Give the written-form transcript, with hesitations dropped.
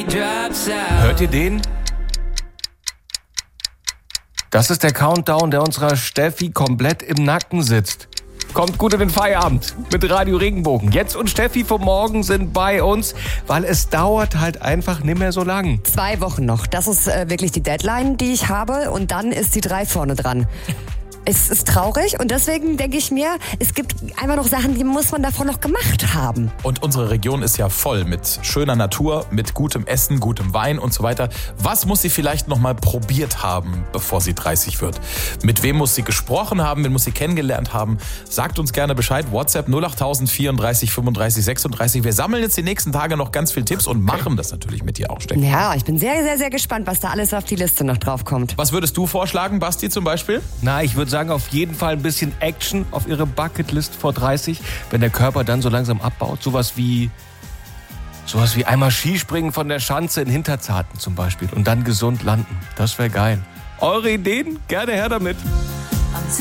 Hört ihr den? Das ist der Countdown, der unserer Steffi komplett im Nacken sitzt. Kommt gut in den Feierabend mit Radio Regenbogen. Jetzt und Steffi vom Morgen sind bei uns, weil es dauert halt einfach nicht mehr so lang. 2 Wochen noch. Das ist wirklich die Deadline, die ich habe. Und dann ist die 3 vorne dran. Es ist traurig und deswegen denke ich mir, es gibt einfach noch Sachen, die muss man davon noch gemacht haben. Und unsere Region ist ja voll mit schöner Natur, mit gutem Essen, gutem Wein und so weiter. Was muss sie vielleicht noch mal probiert haben, bevor sie 30 wird? Mit wem muss sie gesprochen haben, wen muss sie kennengelernt haben? Sagt uns gerne Bescheid. WhatsApp 08000 34 35 36. Wir sammeln jetzt die nächsten Tage noch ganz viele Tipps und machen das natürlich mit dir auch, Steffi. Ja, ich bin sehr, sehr, sehr gespannt, was da alles auf die Liste noch drauf kommt. Was würdest du vorschlagen, Basti, zum Beispiel? Na, ich würde sagen, auf jeden Fall ein bisschen Action auf ihre Bucketlist vor 30, wenn der Körper dann so langsam abbaut. Sowas wie einmal Skispringen von der Schanze in Hinterzarten zum Beispiel und dann gesund landen. Das wäre geil. Eure Ideen? Gerne her damit.